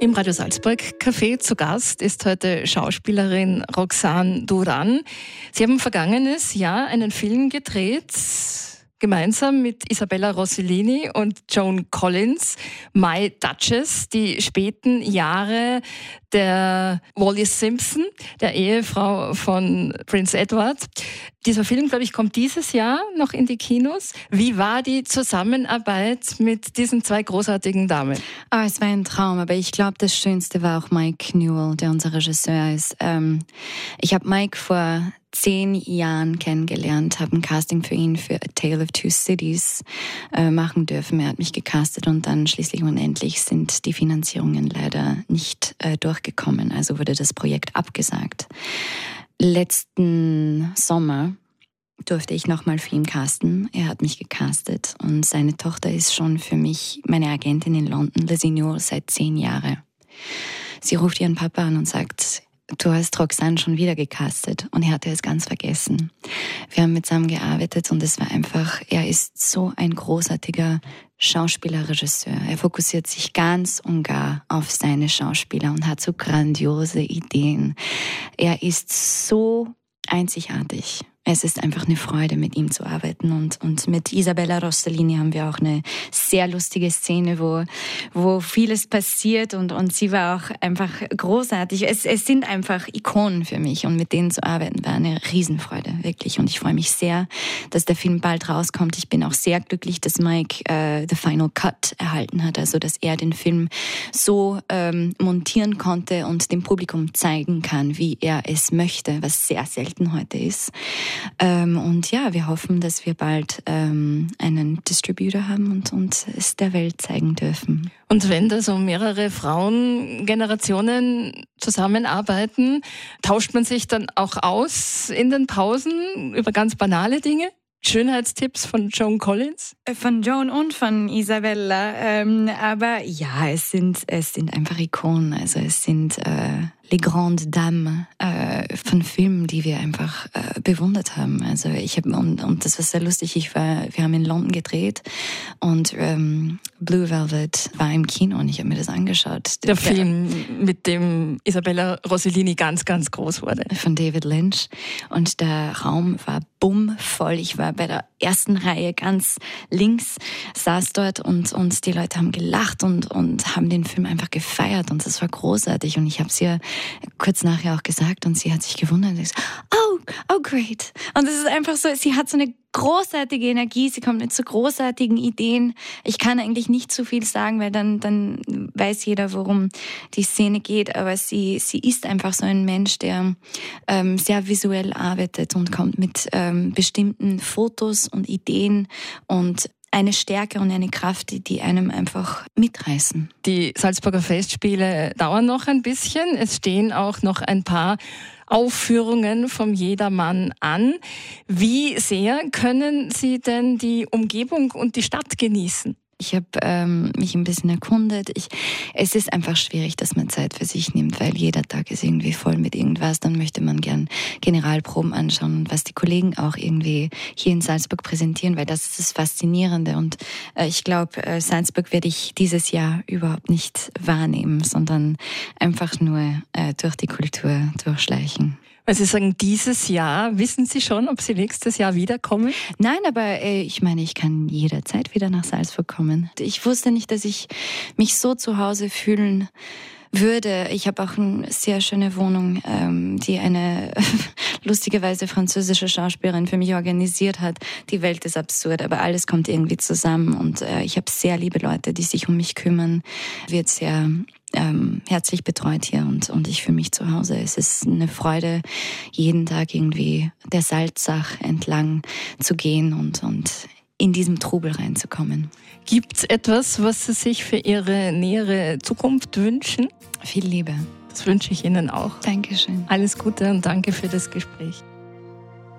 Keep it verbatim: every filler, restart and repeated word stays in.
Im Radio Salzburg Café zu Gast ist heute Schauspielerin Roxane Duran. Sie haben vergangenes Jahr einen Film gedreht, gemeinsam mit Isabella Rossellini und Joan Collins, My Duchess, die späten Jahre der Wallis Simpson, der Ehefrau von Prince Edward. Dieser Film, glaube ich, kommt dieses Jahr noch in die Kinos. Wie war die Zusammenarbeit mit diesen zwei großartigen Damen? Oh, es war ein Traum, aber ich glaube, das Schönste war auch Mike Newell, der unser Regisseur ist. Ähm, ich habe Mike vor zehn Jahren kennengelernt, habe ein Casting für ihn für A Tale of Two Cities äh, machen dürfen. Er hat mich gecastet und dann schließlich und endlich sind die Finanzierungen leider nicht äh, durchgekommen. Also wurde das Projekt abgesagt. Letzten Sommer durfte ich nochmal für ihn casten. Er hat mich gecastet und seine Tochter ist schon für mich meine Agentin in London, Lizzie Newell, seit zehn Jahren. Sie ruft ihren Papa an und sagt: Du hast Roxane schon wieder gecastet, und er hatte es ganz vergessen. Wir haben mit zusammen gearbeitet und es war einfach, er ist so ein großartiger Schauspieler, Regisseur. Er fokussiert sich ganz und gar auf seine Schauspieler und hat so grandiose Ideen. Er ist so einzigartig. Es ist einfach eine Freude, mit ihm zu arbeiten. Und, und mit Isabella Rossellini haben wir auch eine sehr lustige Szene, wo, wo vieles passiert. Und, und sie war auch einfach großartig. Es, es sind einfach Ikonen für mich. Und mit denen zu arbeiten war eine Riesenfreude, wirklich. Und ich freue mich sehr, dass der Film bald rauskommt. Ich bin auch sehr glücklich, dass Mike äh, The Final Cut erhalten hat. Also, dass er den Film so ähm, montieren konnte und dem Publikum zeigen kann, wie er es möchte, was sehr selten heute ist. Ähm, und ja, wir hoffen, dass wir bald ähm, einen Distributor haben und, und es der Welt zeigen dürfen. Und wenn da so mehrere Frauengenerationen zusammenarbeiten, tauscht man sich dann auch aus in den Pausen über ganz banale Dinge? Schönheitstipps von Joan Collins? Von Joan und von Isabella. Ähm, aber ja, es sind, es sind einfach Ikonen. Also es sind äh, les grandes dames äh, von Filmen, die wir einfach äh, bewundert haben. Also ich habe und, und das war sehr lustig. Ich war, wir haben in London gedreht und ähm, Blue Velvet war im Kino und ich habe mir das angeschaut. Der, der Film, mit dem Isabella Rossellini ganz, ganz groß wurde. Von David Lynch. Und der Raum war bummvoll. Ich war bei der ersten Reihe ganz links, saß dort und, und die Leute haben gelacht und, und haben den Film einfach gefeiert und das war großartig. Und ich habe es ihr kurz nachher auch gesagt und sie hat sich gewundert und gesagt, oh, oh great. Und es ist einfach so, sie hat so eine großartige Energie, sie kommt mit so großartigen Ideen. Ich kann eigentlich nicht zu viel sagen, weil dann, dann weiß jeder, worum die Szene geht, aber sie, sie ist einfach so ein Mensch, der ähm, sehr visuell arbeitet und kommt mit ähm, bestimmten Fotos und Ideen und eine Stärke und eine Kraft, die, die einem einfach mitreißen. Die Salzburger Festspiele dauern noch ein bisschen. Es stehen auch noch ein paar Aufführungen vom Jedermann an. Wie sehr können Sie denn die Umgebung und die Stadt genießen? Ich habe ähm, mich ein bisschen erkundet. Ich, es ist einfach schwierig, dass man Zeit für sich nimmt, weil jeder Tag ist irgendwie voll mit irgendwas. Dann möchte man gern Generalproben anschauen, was die Kollegen auch irgendwie hier in Salzburg präsentieren, weil das ist das Faszinierende. Und äh, ich glaube, äh, Salzburg werde ich dieses Jahr überhaupt nicht wahrnehmen, sondern einfach nur äh, durch die Kultur durchschleichen. Weil Sie sagen, dieses Jahr, wissen Sie schon, ob Sie nächstes Jahr wiederkommen? Nein, aber äh, ich meine, ich kann jederzeit wieder nach Salzburg kommen. Ich wusste nicht, dass ich mich so zu Hause fühlen würde. Ich habe auch eine sehr schöne Wohnung, ähm, die eine lustigerweise französische Schauspielerin für mich organisiert hat. Die Welt ist absurd, aber alles kommt irgendwie zusammen und äh, ich habe sehr liebe Leute, die sich um mich kümmern. Wird sehr ähm, herzlich betreut hier und, und ich fühle mich zu Hause. Es ist eine Freude, jeden Tag irgendwie der Salzach entlang zu gehen und, und in diesem Trubel reinzukommen. Gibt es etwas, was Sie sich für Ihre nähere Zukunft wünschen? Viel Liebe. Das wünsche ich Ihnen auch. Dankeschön. Alles Gute und danke für das Gespräch.